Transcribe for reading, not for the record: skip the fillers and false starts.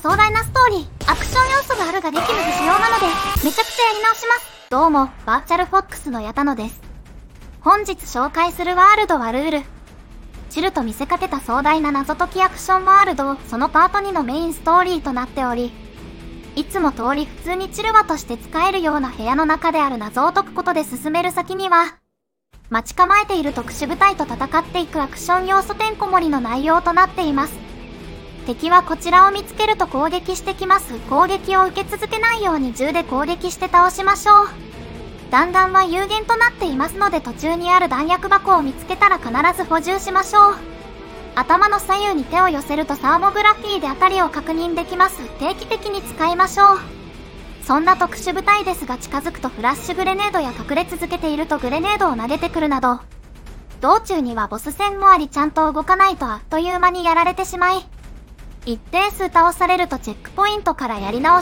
壮大なストーリー、アクション要素があるができる不仕様なので、めちゃくちゃやり直します。どうも、バーチャルフォックスの矢田野です。本日紹介するワールドはルール。チルと見せかけた壮大な謎解きアクションワールドをそのパート2のメインストーリーとなっており、いつも通り普通にチルワとして使えるような部屋の中である謎を解くことで進める先には、待ち構えている特殊部隊と戦っていくアクション要素てんこ盛りの内容となっています。敵はこちらを見つけると攻撃してきます。攻撃を受け続けないように銃で攻撃して倒しましょう。弾丸は有限となっていますので途中にある弾薬箱を見つけたら必ず補充しましょう。頭の左右に手を寄せるとサーモグラフィーで辺りを確認できます。定期的に使いましょう。そんな特殊部隊ですが近づくとフラッシュグレネードや隠れ続けているとグレネードを投げてくるなど、道中にはボス戦もありちゃんと動かないとあっという間にやられてしまい、一定数倒されるとチェックポイントからやり直し